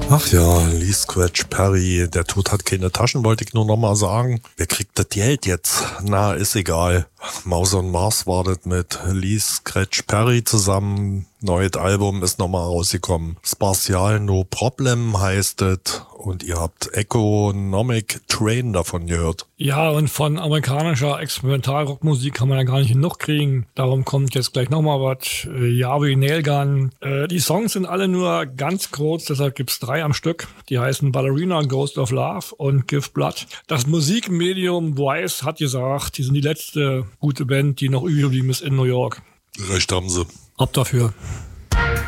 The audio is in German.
Ach ja, Lee Scratch Perry, der Tod hat keine Taschen, wollte ich nur noch mal sagen. Wer kriegt das Geld jetzt? Na, ist egal. Maus und Mars war das mit Lee Scratch Perry zusammen. Neues Album ist nochmal rausgekommen. Spatial No Problem heißt es. Und ihr habt Economic Train davon gehört. Ja, und von amerikanischer Experimentalrockmusik kann man ja gar nicht genug kriegen. Darum kommt jetzt gleich nochmal was. Yahweh Nailgun. Die Songs sind alle nur ganz kurz, deshalb gibt's 3 am Stück. Die heißen Ballerina, Ghost of Love und Give Blood. Das Musikmedium Vice hat gesagt, die sind die letzte gute Band, die noch übrig geblieben ist in New York. Recht haben sie. Ab dafür.